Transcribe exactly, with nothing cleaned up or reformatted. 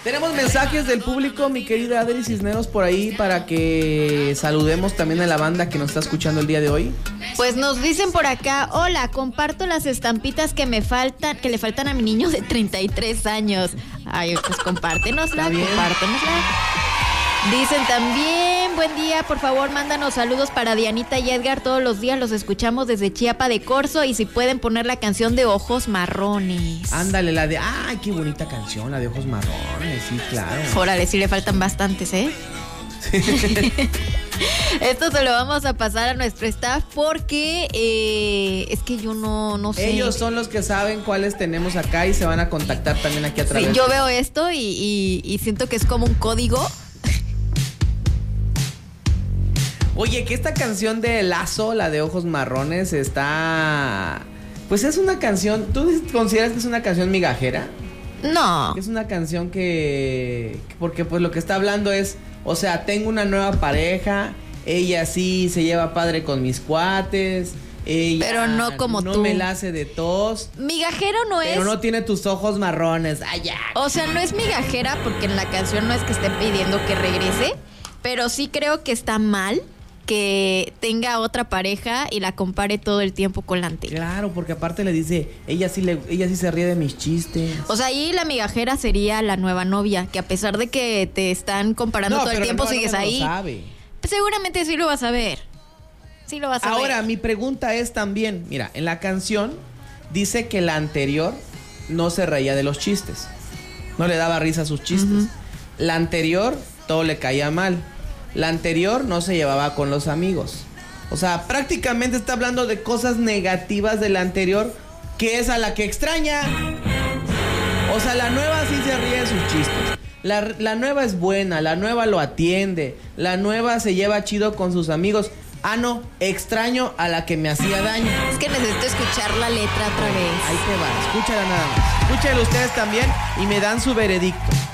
Tenemos mensajes del público, mi querida Adri Cisneros, por ahí para que saludemos también a la banda que nos está escuchando el día de hoy. Pues nos dicen por acá, hola, comparto las estampitas que me faltan, que le faltan a mi niño de treinta y tres años. Ay, pues compártenosla, compártenosla. Dicen también, buen día, por favor, mándanos saludos para Dianita y Edgar. Todos los días los escuchamos desde Chiapa de Corzo y si pueden poner la canción de Ojos Marrones. Ándale, la de, ay, qué bonita canción, la de Ojos Marrones, sí, claro. Órale, sí le faltan bastantes, ¿eh? Esto se lo vamos a pasar a nuestro staff porque eh, es que yo no, no sé. Ellos son los que saben cuáles tenemos acá y se van a contactar también aquí a través. Sí, yo veo esto y, y, y siento que es como un código. Oye, que esta canción de Lazo, la de Ojos Marrones, está... Pues es una canción... ¿Tú consideras que es una canción migajera? No. Es una canción que... Porque pues lo que está hablando es... O sea, tengo una nueva pareja, ella sí se lleva padre con mis cuates, ella pero no como no tú. me la hace de tos. Migajero no pero es. Pero no tiene tus ojos marrones. Ay, ya. O sea, no es migajera porque en la canción no es que esté pidiendo que regrese, pero sí creo que está mal que tenga otra pareja y la compare todo el tiempo con la anterior. Claro, porque aparte le dice, ella sí le, ella sí se ríe de mis chistes. O sea, ahí la migajera sería la nueva novia, que a pesar de que te están comparando no, todo el tiempo, sigues ahí. Lo sabe. Pues seguramente sí lo vas a ver. Sí lo vas a Ahora, ver. Ahora, mi pregunta es también, mira, en la canción dice que la anterior no se reía de los chistes. No le daba risa a sus chistes. Uh-huh. La anterior todo le caía mal. La anterior no se llevaba con los amigos. O sea, prácticamente está hablando de cosas negativas de la anterior, que es a la que extraña. O sea, la nueva sí se ríe de sus chistes. La, la nueva es buena, la nueva lo atiende, la nueva se lleva chido con sus amigos. Ah, no, extraño a la que me hacía daño. Es que necesito escuchar la letra otra vez. Ahí te va, escúchala nada más. Escúchala ustedes también y me dan su veredicto.